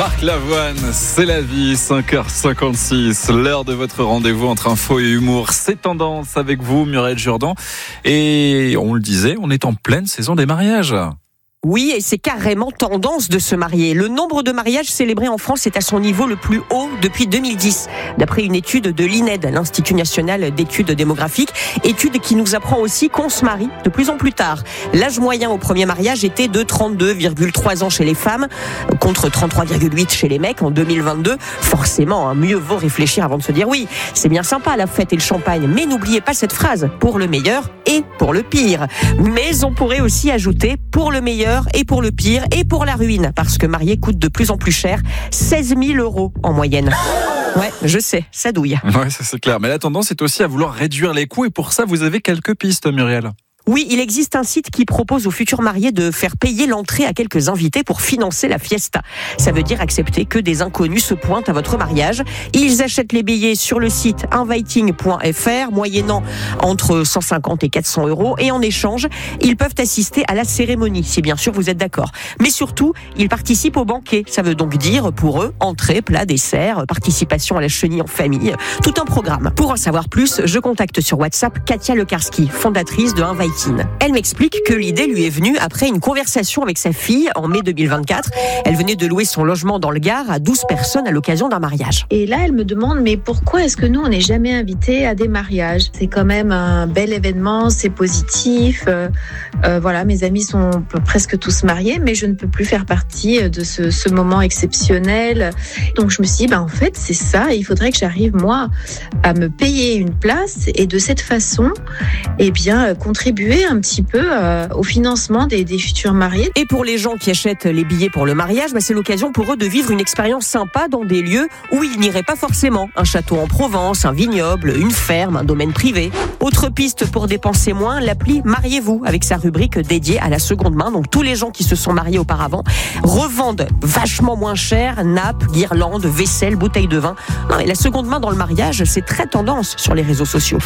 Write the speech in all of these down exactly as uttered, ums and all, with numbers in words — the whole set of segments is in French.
Marc Lavoine, c'est la vie, cinq heures cinquante-six, l'heure de votre rendez-vous entre info et humour. C'est Tendance avec vous, Muriel Jourdan. Et on le disait, on est en pleine saison des mariages. Oui, et c'est carrément tendance de se marier. Le nombre de mariages célébrés en France est à son niveau le plus haut depuis deux mille dix, d'après une étude de l'I N E D, l'Institut National d'Études Démographiques, étude qui nous apprend aussi qu'on se marie de plus en plus tard. L'âge moyen au premier mariage était de trente-deux virgule trois ans chez les femmes, contre trente-trois virgule huit chez les mecs en deux mille vingt-deux. Forcément, hein, mieux vaut réfléchir avant de se dire oui, c'est bien sympa la fête et le champagne, mais n'oubliez pas cette phrase, pour le meilleur et pour le pire. Mais on pourrait aussi ajouter pour le meilleur et pour le pire et pour la ruine, parce que marier coûte de plus en plus cher, seize mille euros en moyenne. Ouais, je sais, ça douille. Ouais, ça c'est clair. Mais la tendance est aussi à vouloir réduire les coûts et pour ça, vous avez quelques pistes, Muriel. Oui, il existe un site qui propose aux futurs mariés de faire payer l'entrée à quelques invités pour financer la fiesta. Ça veut dire accepter que des inconnus se pointent à votre mariage. Ils achètent les billets sur le site inviting point f r, moyennant entre cent cinquante et quatre cents euros. Et en échange, ils peuvent assister à la cérémonie, si bien sûr vous êtes d'accord. Mais surtout, ils participent au banquet. Ça veut donc dire, pour eux, entrée, plat, dessert, participation à la chenille en famille, tout un programme. Pour en savoir plus, je contacte sur WhatsApp Katia Lekarski, fondatrice de Inviting. Elle m'explique que l'idée lui est venue après une conversation avec sa fille en mai deux mille vingt-quatre. Elle venait de louer son logement dans le Gard à douze personnes à l'occasion d'un mariage. Et là, elle me demande, mais pourquoi est-ce que nous, on n'est jamais invités à des mariages ? C'est quand même un bel événement, c'est positif. Euh, euh, voilà, mes amis sont presque tous mariés, mais je ne peux plus faire partie de ce, ce moment exceptionnel. Donc, je me suis dit, bah, en fait, c'est ça. Il faudrait que j'arrive, moi, à me payer une place et de cette façon, eh bien, contribuer un petit peu euh, au financement des, des futurs mariés. Et pour les gens qui achètent les billets pour le mariage, bah c'est l'occasion pour eux de vivre une expérience sympa dans des lieux où ils n'iraient pas forcément. Un château en Provence, un vignoble, une ferme, un domaine privé. Autre piste pour dépenser moins, l'appli Mariez-vous, avec sa rubrique dédiée à la seconde main. Donc tous les gens qui se sont mariés auparavant revendent vachement moins cher nappes, guirlandes, vaisselle, bouteilles de vin. Non, mais la seconde main dans le mariage, c'est très tendance sur les réseaux sociaux.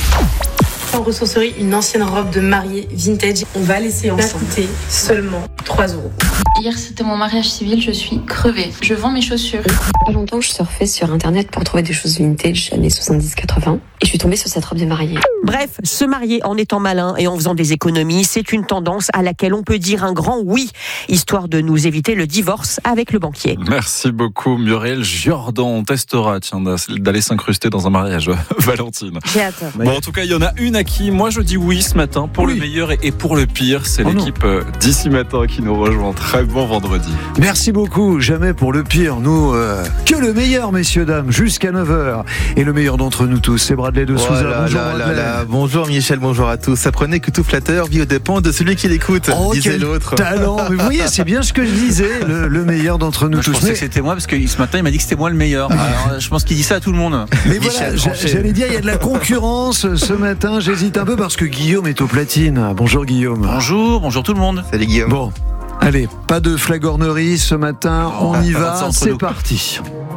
En ressourcerie, une ancienne robe de mariée vintage. On va laisser en coûter seulement trois euros. Hier, c'était mon mariage civil, je suis crevée. Je vends mes chaussures. Pas longtemps, je surfais sur internet pour trouver des choses vintage, années soixante-dix quatre-vingts. Et je suis tombée sur cette robe de mariée. Bref, se marier en étant malin et en faisant des économies, c'est une tendance à laquelle on peut dire un grand oui, histoire de nous éviter le divorce avec le banquier. Merci beaucoup, Muriel Jourdan. On testera, tiens, d'aller s'incruster dans un mariage, Valentine. J'ai hâte. Bon, en tout cas, il y en a une à qui, moi, je dis oui ce matin, pour oui. le meilleur et pour le pire. C'est oh l'équipe non. d'ici matin qui nous rejoint. Très bon vendredi. Merci beaucoup. Jamais pour le pire. Nous, euh, que le meilleur, messieurs, dames, jusqu'à neuf heures. Et le meilleur d'entre nous tous, c'est Bradley de Souza. Voilà, bonjour, là, là, là. Bonjour, Michel. Bonjour à tous. Apprenez que tout flatteur vit aux dépens de celui qui l'écoute, oh, disait l'autre. Talent. Mais vous voyez, c'est bien ce que je disais. Le, le meilleur d'entre nous moi, tous. Je pensais mais... que c'était moi parce que ce matin, il m'a dit que c'était moi le meilleur. Alors, je pense qu'il dit ça à tout le monde. Mais Michel, voilà, j'allais dire, il y a de la concurrence ce matin. J'hésite un peu parce que Guillaume est au platine. Bonjour, Guillaume. Bonjour, bonjour tout le monde. Salut, Guillaume. Bon. Allez, pas de flagornerie ce matin, on y va, c'est nous. Parti.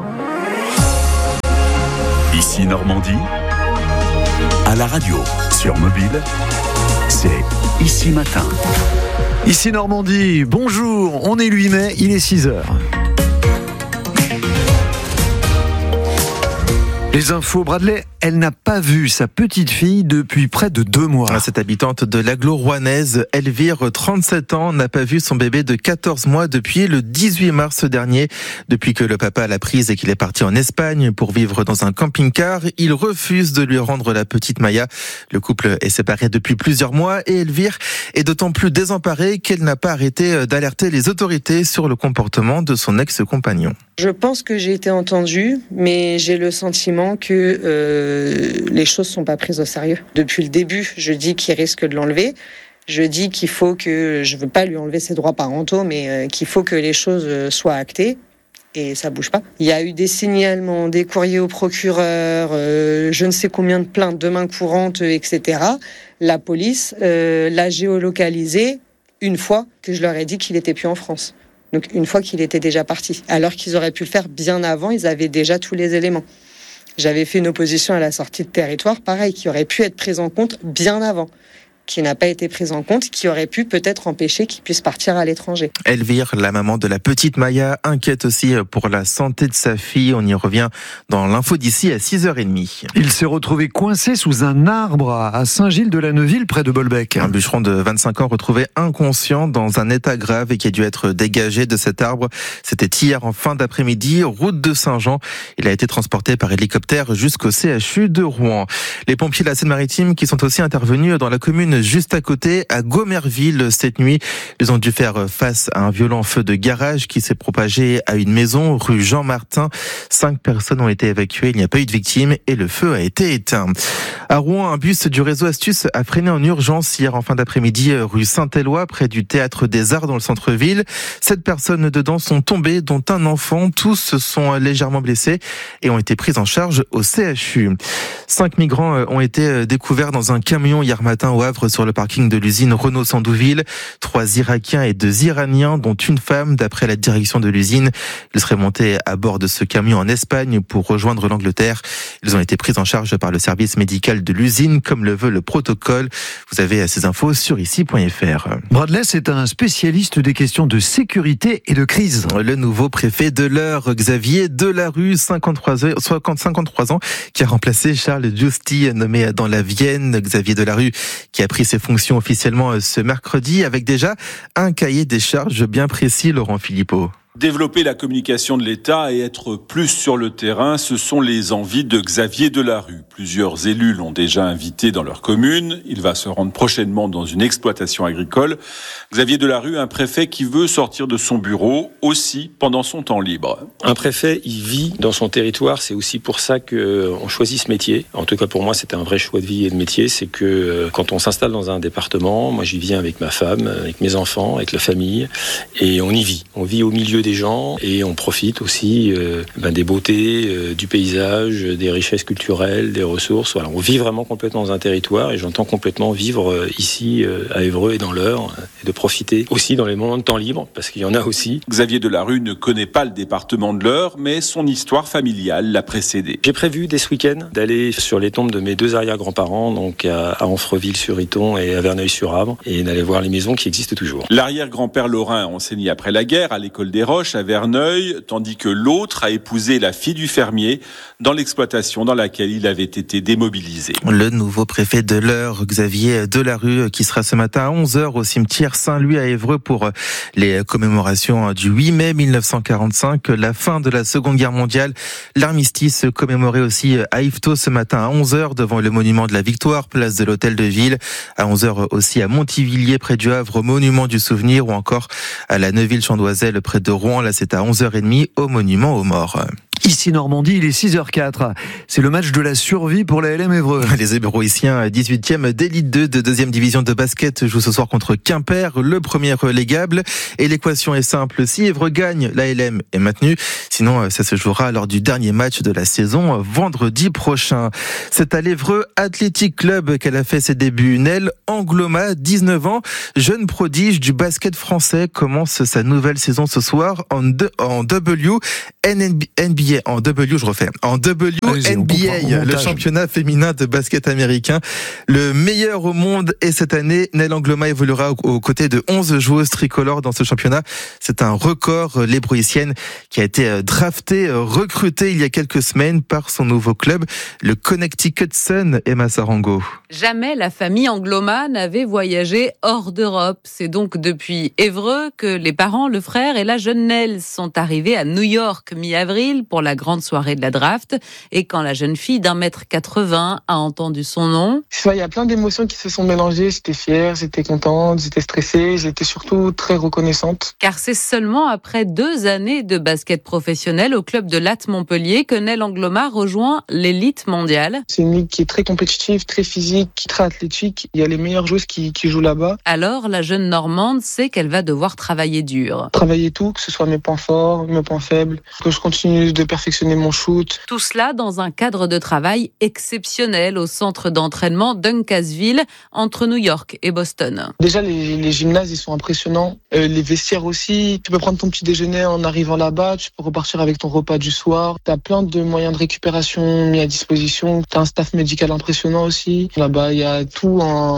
Ici Normandie, à la radio, sur mobile, c'est Ici Matin. Ici Normandie, bonjour, on est le huit mai, il est six heures. Les infos, Bradley, elle n'a pas vu sa petite fille depuis près de deux mois. Cette habitante de l'agglo rouennaise, Elvire, trente-sept ans, n'a pas vu son bébé de quatorze mois depuis le dix-huit mars dernier. Depuis que le papa l'a prise et qu'il est parti en Espagne pour vivre dans un camping-car, il refuse de lui rendre la petite Maya. Le couple est séparé depuis plusieurs mois et Elvire est d'autant plus désemparée qu'elle n'a pas arrêté d'alerter les autorités sur le comportement de son ex-compagnon. Je pense que j'ai été entendue, mais j'ai le sentiment que euh, les choses sont pas prises au sérieux. Depuis le début, je dis qu'il risque de l'enlever. Je dis qu'il faut que, je veux pas lui enlever ses droits parentaux, mais euh, qu'il faut que les choses soient actées. Et ça bouge pas. Il y a eu des signalements, des courriers au procureur, euh, je ne sais combien de plaintes de main courante, et cetera. La police euh, l'a géolocalisé une fois que je leur ai dit qu'il était plus en France. Donc une fois qu'il était déjà parti. Alors qu'ils auraient pu le faire bien avant, ils avaient déjà tous les éléments. J'avais fait une opposition à la sortie de territoire, pareil, qui aurait pu être prise en compte bien avant. qui n'a pas été prise en compte, qui aurait pu peut-être empêcher qu'il puisse partir à l'étranger. Elvire, la maman de la petite Maya, inquiète aussi pour la santé de sa fille. On y revient dans l'info d'ici à six heures trente. Il s'est retrouvé coincé sous un arbre à Saint-Gilles-de-la-Neuville, près de Bolbec. Un bûcheron de vingt-cinq ans retrouvé inconscient dans un état grave et qui a dû être dégagé de cet arbre. C'était hier en fin d'après-midi, route de Saint-Jean. Il a été transporté par hélicoptère jusqu'au C H U de Rouen. Les pompiers de la Seine-Maritime qui sont aussi intervenus dans la commune juste à côté, à Gomerville, cette nuit. Ils ont dû faire face à un violent feu de garage qui s'est propagé à une maison rue Jean-Martin. Cinq personnes ont été évacuées, il n'y a pas eu de victimes et le feu a été éteint. À Rouen, un bus du réseau Astuce a freiné en urgence hier en fin d'après-midi rue Saint-Éloi, près du Théâtre des Arts dans le centre-ville. Sept personnes dedans sont tombées, dont un enfant. Tous sont légèrement blessés et ont été pris en charge au C H U. Cinq migrants ont été découverts dans un camion hier matin au Havre sur le parking de l'usine Renault-Sandouville. Trois Irakiens et deux Iraniens, dont une femme, d'après la direction de l'usine. Ils seraient montés à bord de ce camion en Espagne pour rejoindre l'Angleterre. Ils ont été pris en charge par le service médical de l'usine, comme le veut le protocole. Vous avez ces infos sur ici point f r. Bradley, c'est un spécialiste des questions de sécurité et de crise. Le nouveau préfet de l'Eure, Xavier Delarue, cinquante-trois ans, qui a remplacé Charles Giusti, nommé dans la Vienne. Xavier Delarue, qui a pris ses fonctions officiellement ce mercredi, avec déjà un cahier des charges bien précis, Laurent Philippot. Développer la communication de l'État et être plus sur le terrain, ce sont les envies de Xavier Delarue. Plusieurs élus l'ont déjà invité dans leur commune. Il va se rendre prochainement dans une exploitation agricole. Xavier Delarue, un préfet qui veut sortir de son bureau aussi pendant son temps libre. Un préfet, il vit dans son territoire. C'est aussi pour ça qu'on choisit ce métier. En tout cas, pour moi, c'était un vrai choix de vie et de métier. C'est que quand on s'installe dans un département, moi j'y viens avec ma femme, avec mes enfants, avec la famille, et on y vit. On vit au milieu des gens et on profite aussi euh, ben des beautés, euh, du paysage, des richesses culturelles, des ressources. Voilà, on vit vraiment complètement dans un territoire et j'entends complètement vivre euh, ici euh, à Évreux et dans l'Eure euh, et de profiter aussi dans les moments de temps libre parce qu'il y en a aussi. Xavier Delarue ne connaît pas le département de l'Eure, mais son histoire familiale l'a précédé. J'ai prévu dès ce week-end d'aller sur les tombes de mes deux arrière-grands-parents, donc à, à Anfreville-sur-Iton et à Verneuil-sur-Avre, et d'aller voir les maisons qui existent toujours. L'arrière-grand-père Lorrain a enseigné après la guerre à l'école des Roches à Verneuil, tandis que l'autre a épousé la fille du fermier dans l'exploitation dans laquelle il avait été démobilisé. Le nouveau préfet de l'Eure, Xavier Delarue, qui sera ce matin à onze heures au cimetière Saint-Louis à Évreux pour les commémorations du huit mai mille neuf cent quarante-cinq, la fin de la Seconde Guerre mondiale. L'armistice commémoré aussi à Yvetot ce matin à onze heures devant le monument de la Victoire, place de l'Hôtel de Ville. À onze heures aussi à Montivilliers près du Havre, monument du souvenir, ou encore à la Neuville-Chandoiselle près de Rouen. Là, c'est à onze heures trente au monument aux morts. Ici Normandie, il est six heures quatre. C'est le match de la survie pour la L M Évreux. Les Évroïciens, dix-huitième d'élite deux de deuxième division de basket, jouent ce soir contre Quimper, le premier relégable. Et l'équation est simple, si Évreux gagne, la L M est maintenue. Sinon, ça se jouera lors du dernier match de la saison, vendredi prochain. C'est à l'Évreux Athletic Club qu'elle a fait ses débuts. Nel Angloma, dix-neuf ans, jeune prodige du basket français, commence sa nouvelle saison ce soir en, de, en W N B A. En W, je refais. En W N B A, le championnat féminin de basket américain. Le meilleur au monde. Et cette année, Nel Angloma évoluera aux côtés de onze joueuses tricolores dans ce championnat. C'est un record. L'Ébroïcienne qui a été draftée, recrutée il y a quelques semaines par son nouveau club, le Connecticut Sun, Emma Sarango. Jamais la famille Angloma n'avait voyagé hors d'Europe. C'est donc depuis Évreux que les parents, le frère et la jeune Nel sont arrivés à New York mi-avril pour la grande soirée de la draft. Et quand la jeune fille d'un mètre quatre-vingts a entendu son nom... Il y a plein d'émotions qui se sont mélangées. J'étais fière, j'étais contente, j'étais stressée, j'étais surtout très reconnaissante. Car c'est seulement après deux années de basket professionnel au club de Latte Montpellier que Nel Angloma rejoint l'élite mondiale. C'est une ligue qui est très compétitive, très physique, très athlétique. Il y a les meilleures joueuses qui, qui jouent là-bas. Alors, la jeune Normande sait qu'elle va devoir travailler dur. Travailler tout, que ce soit mes points forts, mes points faibles, que je continue de perfectionner mon shoot. Tout cela dans un cadre de travail exceptionnel au centre d'entraînement Duncasville, entre New York et Boston. Déjà, les, les gymnases, ils sont impressionnants. Euh, les vestiaires aussi. Tu peux prendre ton petit déjeuner en arrivant là-bas. Tu peux repartir avec ton repas du soir. Tu as plein de moyens de récupération mis à disposition. Tu as un staff médical impressionnant aussi. Là-bas, il y a tout en...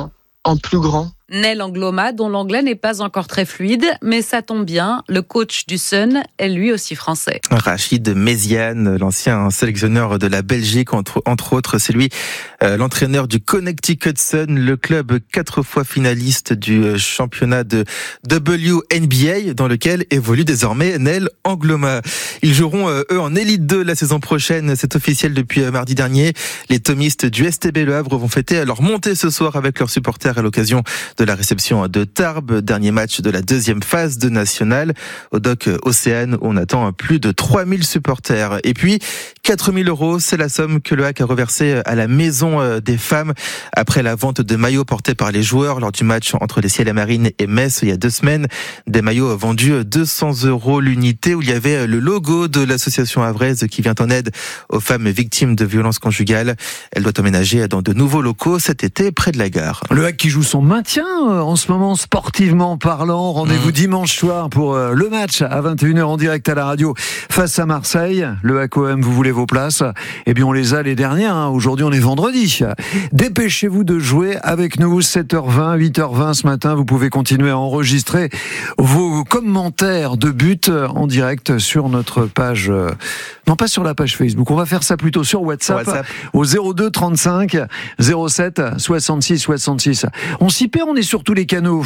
en plus grand. Nel Angloma, dont l'anglais n'est pas encore très fluide, mais ça tombe bien, le coach du Sun est lui aussi français. Rachid Méziane, l'ancien sélectionneur de la Belgique, entre, entre autres, c'est lui euh, l'entraîneur du Connecticut Sun, le club quatre fois finaliste du championnat de W N B A, dans lequel évolue désormais Nel Angloma. Ils joueront, euh, eux, en Élite deux la saison prochaine, c'est officiel depuis euh, mardi dernier. Les thomistes du S T B Le Havre vont fêter leur montée ce soir avec leurs supporters à l'occasion de la réception de Tarbes, dernier match de la deuxième phase de National, au Doc Océane, où on attend plus de trois mille supporters. Et puis, quatre mille euros, c'est la somme que le H A C a reversée à la Maison des Femmes après la vente de maillots portés par les joueurs lors du match entre les Ciels et Marines et Metz il y a deux semaines. Des maillots vendus deux cents euros l'unité, où il y avait le logo de l'association havraise qui vient en aide aux femmes victimes de violences conjugales. Elle doit emménager dans de nouveaux locaux cet été près de la gare. Le H A C qui joue son maintien en ce moment, sportivement parlant. Rendez-vous mmh. dimanche soir pour le match à vingt et une heures en direct à la radio face à Marseille. Le H A C O M, vous voulez vos places? Eh bien, on les a les dernières. Hein. Aujourd'hui, on est vendredi. Dépêchez-vous de jouer avec nous. sept heures vingt, huit heures vingt ce matin. Vous pouvez continuer à enregistrer vos commentaires de but en direct sur notre page. Non, pas sur la page Facebook. On va faire ça plutôt sur WhatsApp, WhatsApp. Au zéro deux trente-cinq zéro sept soixante-six soixante-six. On s'y perd, on est sur tous les canaux.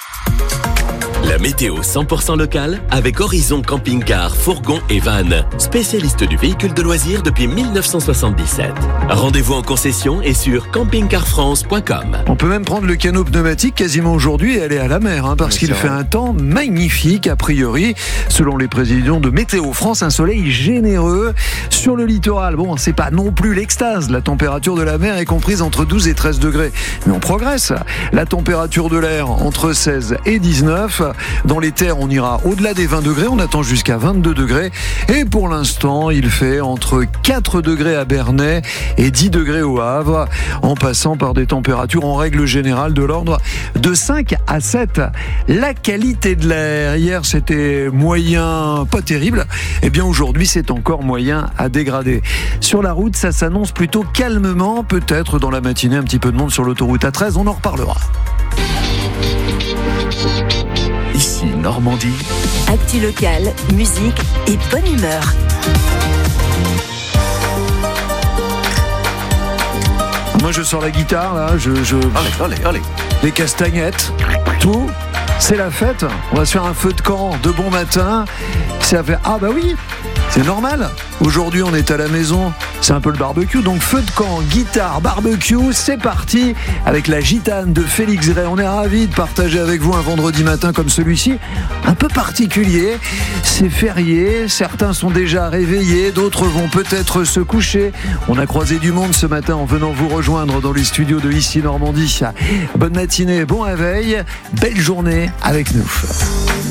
La météo cent pour cent locale avec Horizon Camping-Car, Fourgon et Van, spécialiste du véhicule de loisirs depuis mille neuf cent soixante-dix-sept. Rendez-vous en concession et sur camping car france point com. On peut même prendre le canot pneumatique quasiment aujourd'hui et aller à la mer, hein, parce oui, qu'il fait vrai. Un temps magnifique a priori. Selon les prévisions de Météo France, un soleil généreux sur le littoral. Bon, c'est pas non plus l'extase. La température de la mer est comprise entre douze et treize degrés. Mais on progresse. La température de l'air entre seize et dix-neuf. Dans les terres, on ira au-delà des vingt degrés. On attend jusqu'à vingt-deux degrés. Et pour l'instant, il fait entre quatre degrés à Bernay et dix degrés au Havre, en passant par des températures en règle générale de l'ordre de cinq à sept. La qualité de l'air, hier c'était moyen, pas terrible. Eh bien aujourd'hui, c'est encore moyen à dégrader. Sur la route, ça s'annonce plutôt calmement. Peut-être dans la matinée, un petit peu de monde sur l'autoroute A treize. On en reparlera. Ici Normandie. Actu locale, musique et bonne humeur. Moi je sors la guitare là, je, je... Allez, allez, allez. Les castagnettes, tout. C'est la fête. On va se faire un feu de camp de bon matin. Ça fait ah bah oui, c'est normal. Aujourd'hui on est à la maison, c'est un peu le barbecue. Donc feu de camp, guitare, barbecue, c'est parti avec la gitane de Félix Ray. On est ravis de partager avec vous un vendredi matin comme celui-ci, un peu particulier. C'est férié, certains sont déjà réveillés, d'autres vont peut-être se coucher. On a croisé du monde ce matin en venant vous rejoindre dans les studios de Ici Normandie. Bonne matinée, bon réveil, belle journée avec nous.